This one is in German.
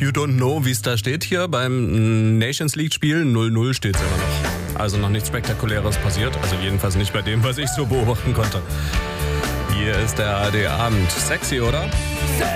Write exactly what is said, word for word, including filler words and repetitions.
You don't know, wie es da steht hier beim Nations League-Spiel. null null steht es immer noch. Also noch nichts Spektakuläres passiert. Also jedenfalls nicht bei dem, was ich so beobachten konnte. Hier ist der A R D Abend. Sexy, oder?